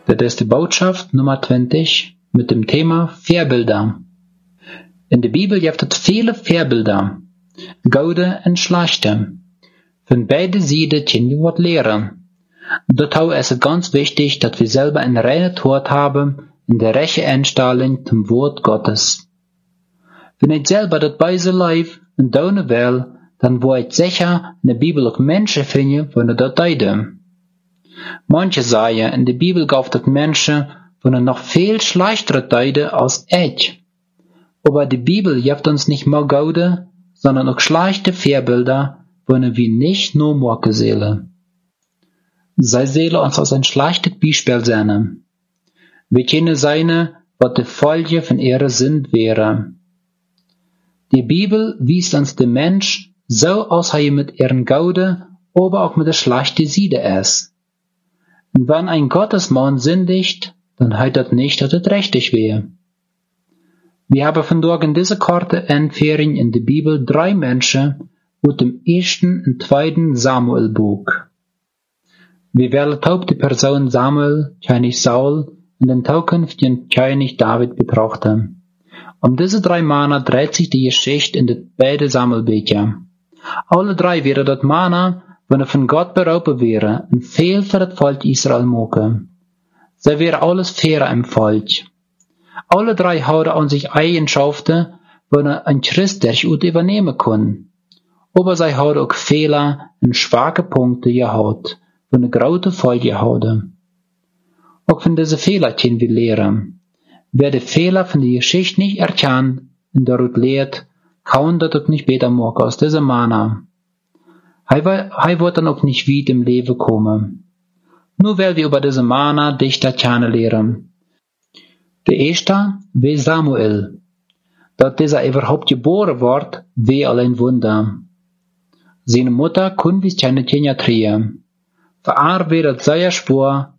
Das ist die Botschaft Nummer 20 mit dem Thema Vorbilder. In der Bibel gibt es viele Vorbilder, gute und schlechte. Von beiden Seiten können wir was lernen. Dazu ist es ganz wichtig, dass wir selber ein reines Wort haben in der rechten Einstellung zum Wort Gottes. Wenn ich selber das Beise live und tun will, dann wo ich sicher in der Bibel auch Menschen finden, die das tun. Manche sagen, in der Bibel gibt es Menschen, die noch viel schlechtere tun als ich. Aber die Bibel gibt uns nicht nur gute, sondern auch schlechte Vorbilder, die wir nicht nur machen sollen. Sie sollen uns als ein schlechtes Beispiel sehen. Wir können sehen, was die Folge von ihrer Sünde wäre. Die Bibel weist uns den Mensch so aus, wie er mit ihren guten, aber auch mit der schlechten Seite ist. Und wenn ein Gottesmann sündigt, dann heißt das nicht, dass es richtig wäre. Wir haben vandaag in dieser kurzen Einführung in der Bibel 3 Menschen aus dem 1. und 2. Samuel-Buch. Wir werden auf die Person Samuel, König Saul, und den zukünftigen König David betrachten. Diese 3 Männer dreht sich die Geschichte in den beiden Samuelbüchern. Alle 3 wären das Männer, wenn von Gott berufen wären und viel für das Volk Israel machen. Sie wären alles faire im Volk. Alle 3 haben an sich Eigenschaften, die ein Christ durchaus übernehmen kann. Aber sie haben auch Fehler und schwache Punkte gehabt, die eine große Folge haben. Auch von diesen Fehlern können wir lernen. Wer die Fehler von der Geschichte nicht erkennt und daraus lehrt, kann das auch nicht besser machen als dieser Mann. Er wird dann auch nicht weit im Leben kommen. Nur weil wir über diese Männer dichter kennenlernen. Der erste war Samuel. Dass dieser überhaupt geboren wird, war allein Wunder. Seine Mutter konnte keine Kinder kriegen. Für er war das sehr schwer,